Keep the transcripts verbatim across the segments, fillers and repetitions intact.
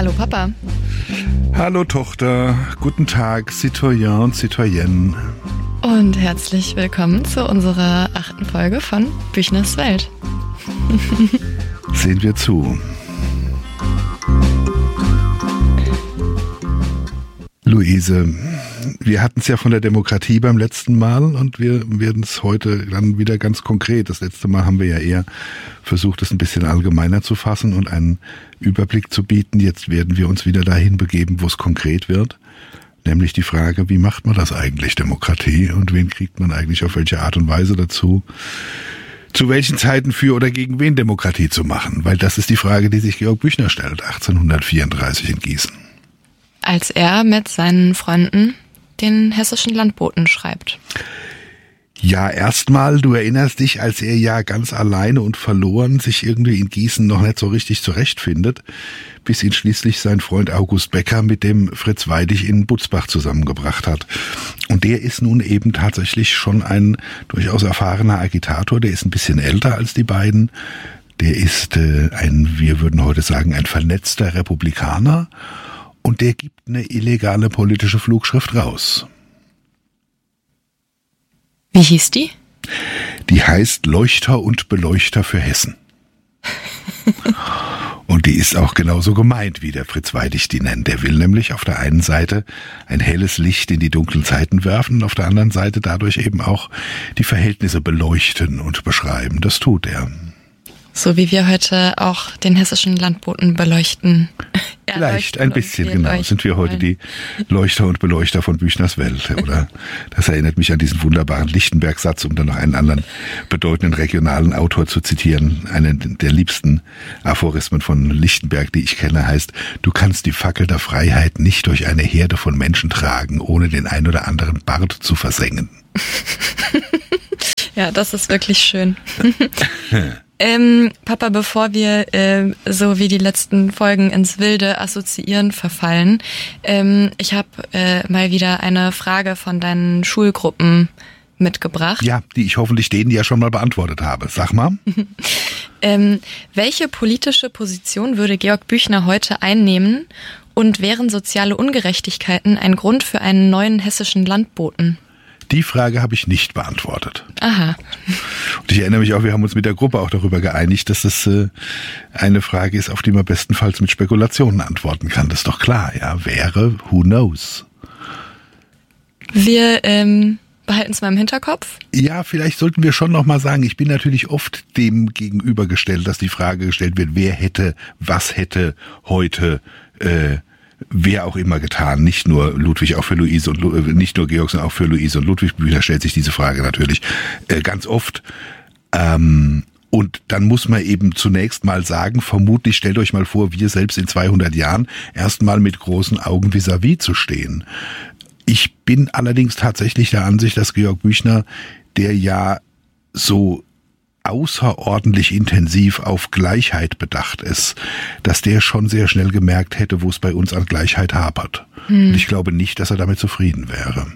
Hallo Papa. Hallo Tochter, guten Tag, Citoyen und Citoyenne. Und herzlich willkommen zu unserer achten Folge von Büchners Welt. Sehen wir zu. Luise, wir hatten es ja von der Demokratie beim letzten Mal und wir werden es heute dann wieder ganz konkret. Das letzte Mal haben wir ja eher versucht, es ein bisschen allgemeiner zu fassen und einen Überblick zu bieten. Jetzt werden wir uns wieder dahin begeben, wo es konkret wird. Nämlich die Frage, wie macht man das eigentlich, Demokratie? Und wen kriegt man eigentlich auf welche Art und Weise dazu, zu welchen Zeiten für oder gegen wen Demokratie zu machen? Weil das ist die Frage, die sich Georg Büchner stellt, achtzehnhundertvierunddreißig in Gießen. Als er mit seinen Freunden den hessischen Landboten schreibt. Ja, erstmal, du erinnerst dich, als er ja ganz alleine und verloren sich irgendwie in Gießen noch nicht so richtig zurechtfindet, bis ihn schließlich sein Freund August Becker mit dem Fritz Weidig in Butzbach zusammengebracht hat. Und der ist nun eben tatsächlich schon ein durchaus erfahrener Agitator, der ist ein bisschen älter als die beiden. Der ist äh, ein, wir würden heute sagen, ein vernetzter Republikaner. Und der gibt eine illegale politische Flugschrift raus. Wie hieß die? Die heißt Leuchter und Beleuchter für Hessen. Und die ist auch genauso gemeint, wie der Fritz Weidig die nennt. Der will nämlich auf der einen Seite ein helles Licht in die dunklen Zeiten werfen und auf der anderen Seite dadurch eben auch die Verhältnisse beleuchten und beschreiben. Das tut er. So wie wir heute auch den hessischen Landboten beleuchten. Vielleicht ein bisschen, genau. Sind wir heute die Leuchter und Beleuchter von Büchners Welt, oder? Das erinnert mich an diesen wunderbaren Lichtenberg-Satz, um dann noch einen anderen bedeutenden regionalen Autor zu zitieren. Einen der liebsten Aphorismen von Lichtenberg, die ich kenne, heißt: Du kannst die Fackel der Freiheit nicht durch eine Herde von Menschen tragen, ohne den ein oder anderen Bart zu versengen. Ja, das ist wirklich schön. Ähm, Papa, bevor wir äh, so wie die letzten Folgen ins wilde Assoziieren verfallen, ähm, ich habe äh, mal wieder eine Frage von deinen Schulgruppen mitgebracht. Ja, die ich hoffentlich denen ja schon mal beantwortet habe. Sag mal. ähm, welche politische Position würde Georg Büchner heute einnehmen und wären soziale Ungerechtigkeiten ein Grund für einen neuen hessischen Landboten? Die Frage habe ich nicht beantwortet. Aha. Und ich erinnere mich auch, wir haben uns mit der Gruppe auch darüber geeinigt, dass es äh, eine Frage ist, auf die man bestenfalls mit Spekulationen antworten kann. Das ist doch klar, ja. Wäre, who knows? Wir ähm, behalten es mal im Hinterkopf. Ja, vielleicht sollten wir schon noch mal sagen, ich bin natürlich oft dem gegenübergestellt, dass die Frage gestellt wird, wer hätte, was hätte heute äh, wer auch immer getan, nicht nur Ludwig, auch für Luise und nicht nur Georg, sondern auch für Luise und Ludwig Büchner stellt sich diese Frage natürlich äh, ganz oft. Ähm, und dann muss man eben zunächst mal sagen, vermutlich stellt euch mal vor, wir selbst in zweihundert Jahren erstmal mit großen Augen vis-à-vis zu stehen. Ich bin allerdings tatsächlich der Ansicht, dass Georg Büchner, der ja so außerordentlich intensiv auf Gleichheit bedacht ist, dass der schon sehr schnell gemerkt hätte, wo es bei uns an Gleichheit hapert. Hm. Und ich glaube nicht, dass er damit zufrieden wäre.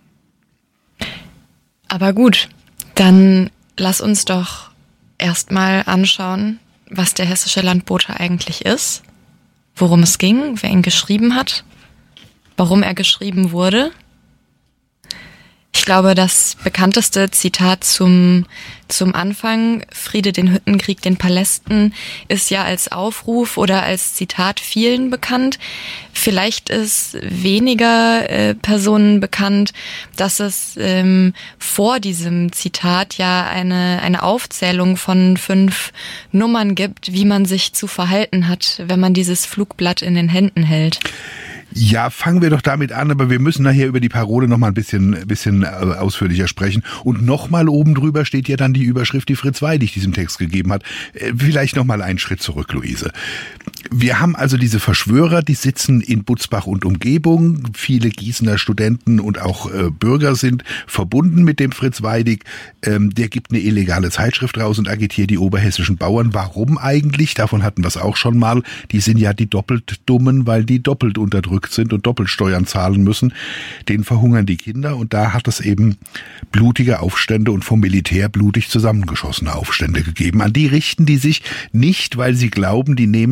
Aber gut, dann lass uns doch erstmal anschauen, was der hessische Landbote eigentlich ist, worum es ging, wer ihn geschrieben hat, warum er geschrieben wurde. Ich glaube, das bekannteste Zitat zum, zum Anfang, Friede den Hütten, Krieg den Palästen, ist ja als Aufruf oder als Zitat vielen bekannt. Vielleicht ist weniger äh, Personen bekannt, dass es ähm, vor diesem Zitat ja eine, eine Aufzählung von fünf Nummern gibt, wie man sich zu verhalten hat, wenn man dieses Flugblatt in den Händen hält. Ja, fangen wir doch damit an, aber wir müssen nachher über die Parole noch mal ein bisschen, bisschen ausführlicher sprechen. Und noch mal oben drüber steht ja dann die Überschrift, die Fritz Weidig diesem Text gegeben hat. Vielleicht noch mal einen Schritt zurück, Luise. Wir haben also diese Verschwörer, die sitzen in Butzbach und Umgebung. Viele Gießener Studenten und auch äh, Bürger sind verbunden mit dem Fritz Weidig. Ähm, der gibt eine illegale Zeitschrift raus und agitiert die oberhessischen Bauern. Warum eigentlich? Davon hatten wir es auch schon mal. Die sind ja die doppelt Dummen, weil die doppelt unterdrückt sind und doppelt Steuern zahlen müssen. Denen verhungern die Kinder und da hat es eben blutige Aufstände und vom Militär blutig zusammengeschossene Aufstände gegeben. An die richten die sich nicht, weil sie glauben, die nehmen dieses Flug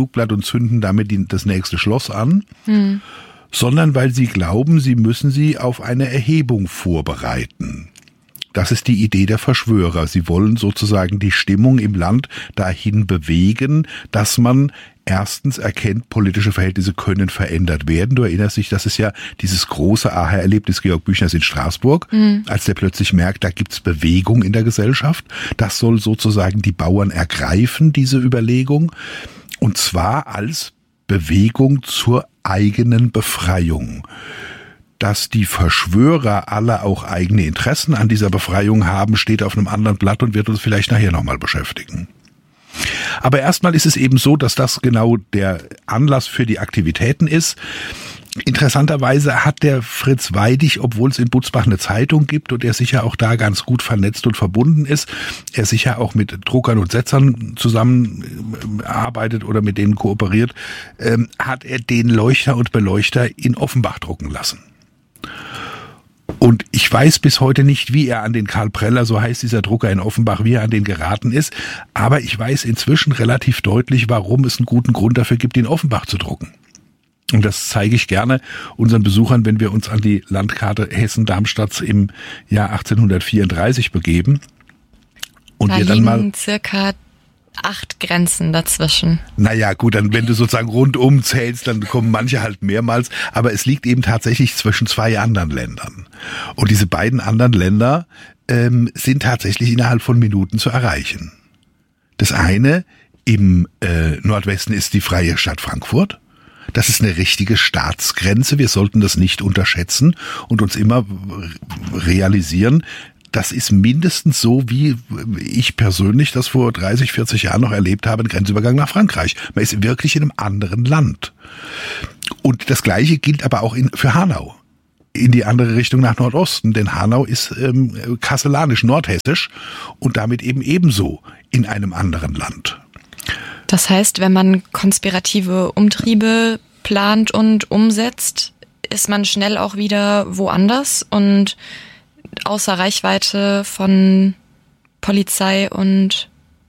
Flugblatt und zünden damit die, das nächste Schloss an, hm. sondern weil sie glauben, sie müssen sie auf eine Erhebung vorbereiten. Das ist die Idee der Verschwörer. Sie wollen sozusagen die Stimmung im Land dahin bewegen, dass man erstens erkennt, politische Verhältnisse können verändert werden. Du erinnerst dich, das ist ja dieses große Aha-Erlebnis Georg Büchners in Straßburg, mhm. als der plötzlich merkt, da gibt's Bewegung in der Gesellschaft. Das soll sozusagen die Bauern ergreifen, diese Überlegung. Und zwar als Bewegung zur eigenen Befreiung. Dass die Verschwörer alle auch eigene Interessen an dieser Befreiung haben, steht auf einem anderen Blatt und wird uns vielleicht nachher nochmal beschäftigen. Aber erstmal ist es eben so, dass das genau der Anlass für die Aktivitäten ist. Interessanterweise hat der Fritz Weidig, obwohl es in Butzbach eine Zeitung gibt und er sicher auch da ganz gut vernetzt und verbunden ist, er sicher auch mit Druckern und Setzern zusammenarbeitet oder mit denen kooperiert, ähm, hat er den Leuchter und Beleuchter in Offenbach drucken lassen. Und ich weiß bis heute nicht, wie er an den Karl Preller, so heißt dieser Drucker in Offenbach, wie er an den geraten ist. Aber ich weiß inzwischen relativ deutlich, warum es einen guten Grund dafür gibt, in Offenbach zu drucken. Und das zeige ich gerne unseren Besuchern, wenn wir uns an die Landkarte Hessen-Darmstadt im Jahr achtzehnhundertvierunddreißig begeben. Und da wir dann mal liegen circa acht Grenzen dazwischen. Naja, gut, dann wenn du sozusagen rundum zählst, dann kommen manche halt mehrmals. Aber es liegt eben tatsächlich zwischen zwei anderen Ländern. Und diese beiden anderen Länder ähm, sind tatsächlich innerhalb von Minuten zu erreichen. Das eine im äh, Nordwesten ist die Freie Stadt Frankfurt. Das ist eine richtige Staatsgrenze. Wir sollten das nicht unterschätzen und uns immer realisieren, das ist mindestens so, wie ich persönlich das vor dreißig, vierzig Jahren noch erlebt habe, ein Grenzübergang nach Frankreich. Man ist wirklich in einem anderen Land. Und das Gleiche gilt aber auch in, für Hanau. In die andere Richtung nach Nordosten, denn Hanau ist ähm, kastellanisch, nordhessisch und damit eben ebenso in einem anderen Land. Das heißt, wenn man konspirative Umtriebe plant und umsetzt, ist man schnell auch wieder woanders und außer Reichweite von Polizei und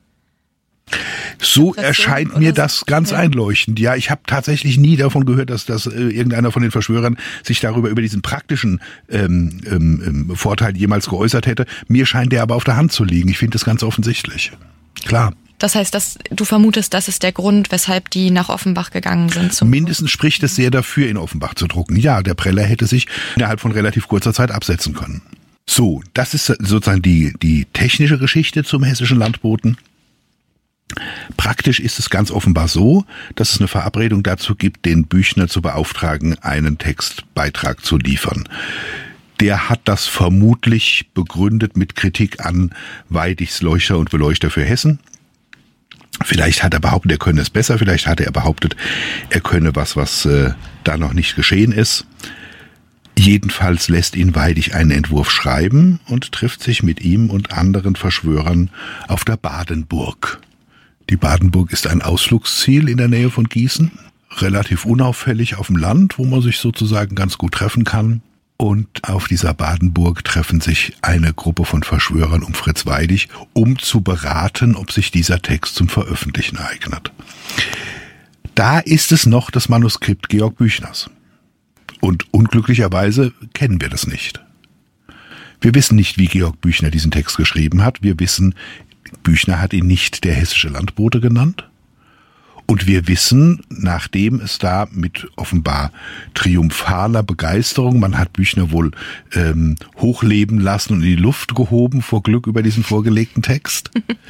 so erscheint mir das ganz einleuchtend. Ja, ich habe tatsächlich nie davon gehört, dass, dass äh, irgendeiner von den Verschwörern sich darüber über diesen praktischen ähm, ähm, Vorteil jemals geäußert hätte. Mir scheint der aber auf der Hand zu liegen. Ich finde das ganz offensichtlich. Klar. Das heißt, dass du vermutest, das ist der Grund, weshalb die nach Offenbach gegangen sind. Zum Mindestens spricht es sehr dafür, in Offenbach zu drucken. Ja, der Preller hätte sich innerhalb von relativ kurzer Zeit absetzen können. So, das ist sozusagen die, die technische Geschichte zum hessischen Landboten. Praktisch ist es ganz offenbar so, dass es eine Verabredung dazu gibt, den Büchner zu beauftragen, einen Textbeitrag zu liefern. Der hat das vermutlich begründet mit Kritik an Weidigs Leuchter und Beleuchter für Hessen. Vielleicht hat er behauptet, er könne es besser, vielleicht hat er behauptet, er könne was, was äh, da noch nicht geschehen ist. Jedenfalls lässt ihn Weidig einen Entwurf schreiben und trifft sich mit ihm und anderen Verschwörern auf der Badenburg. Die Badenburg ist ein Ausflugsziel in der Nähe von Gießen, relativ unauffällig auf dem Land, wo man sich sozusagen ganz gut treffen kann. Und auf dieser Badenburg treffen sich eine Gruppe von Verschwörern um Fritz Weidig, um zu beraten, ob sich dieser Text zum Veröffentlichen eignet. Da ist es noch das Manuskript Georg Büchners. Und unglücklicherweise kennen wir das nicht. Wir wissen nicht, wie Georg Büchner diesen Text geschrieben hat. Wir wissen, Büchner hat ihn nicht der hessische Landbote genannt. Und wir wissen, nachdem es da mit offenbar triumphaler Begeisterung, man hat Büchner wohl ähm, hochleben lassen und in die Luft gehoben vor Glück über diesen vorgelegten Text,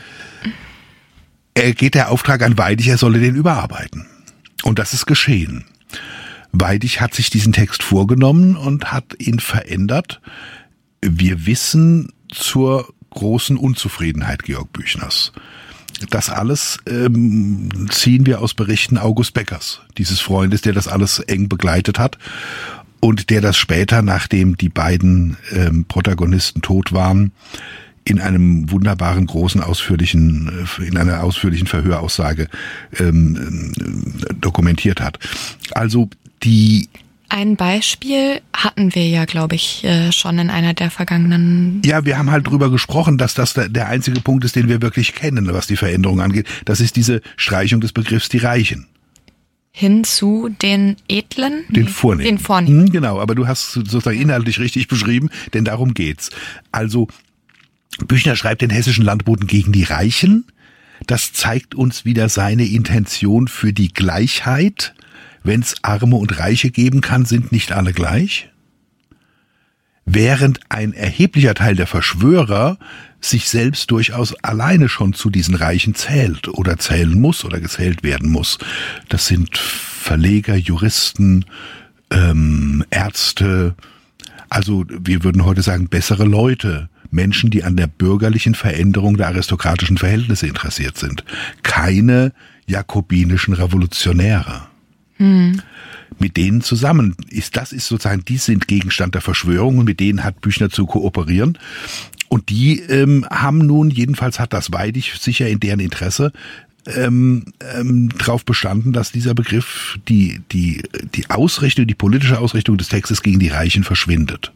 er geht der Auftrag an Weidig, er solle den überarbeiten. Und das ist geschehen. Weidig hat sich diesen Text vorgenommen und hat ihn verändert. Wir wissen zur großen Unzufriedenheit Georg Büchners. Das alles ähm, ziehen wir aus Berichten August Beckers, dieses Freundes, der das alles eng begleitet hat und der das später, nachdem die beiden ähm, Protagonisten tot waren, in einem wunderbaren, großen, ausführlichen, in einer ausführlichen Verhöraussage ähm, dokumentiert hat. Also die Ein Beispiel hatten wir ja, glaube ich, schon in einer der vergangenen... Ja, wir haben halt drüber gesprochen, dass das der einzige Punkt ist, den wir wirklich kennen, was die Veränderung angeht. Das ist diese Streichung des Begriffs die Reichen. hin zu den Edlen? Den Vornehmen. Den Vornehmen. Genau, aber du hast sozusagen inhaltlich richtig beschrieben, denn darum geht's. Also Büchner schreibt den hessischen Landboten gegen die Reichen. Das zeigt uns wieder seine Intention für die Gleichheit. Wenn es Arme und Reiche geben kann, sind nicht alle gleich. Während ein erheblicher Teil der Verschwörer sich selbst durchaus alleine schon zu diesen Reichen zählt oder zählen muss oder gezählt werden muss. Das sind Verleger, Juristen, ähm, Ärzte, also wir würden heute sagen bessere Leute, Menschen, die an der bürgerlichen Veränderung der aristokratischen Verhältnisse interessiert sind. Keine jakobinischen Revolutionäre. Hm. Mit denen zusammen ist, das ist sozusagen, die sind Gegenstand der Verschwörung und mit denen hat Büchner zu kooperieren. Und die ähm, haben nun, jedenfalls hat das Weidig sicher in deren Interesse, ähm, ähm, darauf bestanden, dass dieser Begriff, die, die, die Ausrichtung, die politische Ausrichtung des Textes gegen die Reichen verschwindet.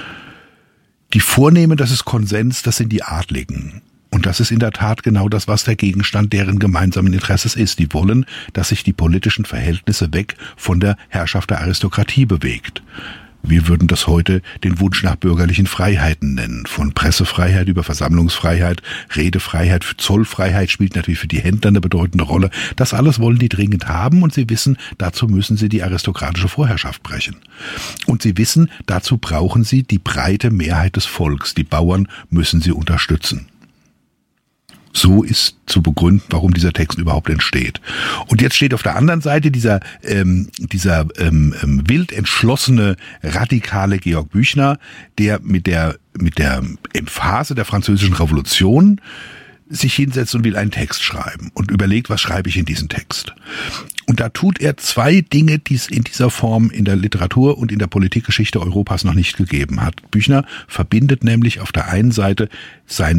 Die Vornehmen, das ist Konsens, das sind die Adligen. Und das ist in der Tat genau das, was der Gegenstand deren gemeinsamen Interesses ist. Die wollen, dass sich die politischen Verhältnisse weg von der Herrschaft der Aristokratie bewegt. Wir würden das heute den Wunsch nach bürgerlichen Freiheiten nennen. Von Pressefreiheit über Versammlungsfreiheit, Redefreiheit, Zollfreiheit spielt natürlich für die Händler eine bedeutende Rolle. Das alles wollen die dringend haben und sie wissen, dazu müssen sie die aristokratische Vorherrschaft brechen. Und sie wissen, dazu brauchen sie die breite Mehrheit des Volks. Die Bauern müssen sie unterstützen. So ist zu begründen, warum dieser Text überhaupt entsteht. Und jetzt steht auf der anderen Seite dieser ähm, dieser ähm, ähm, wild entschlossene, radikale Georg Büchner, der mit der mit der Emphase der Französischen Revolution sich hinsetzt und will einen Text schreiben und überlegt, was schreibe ich in diesen Text. Und da tut er zwei Dinge, die es in dieser Form in der Literatur und in der Politikgeschichte Europas noch nicht gegeben hat. Büchner verbindet nämlich auf der einen Seite seine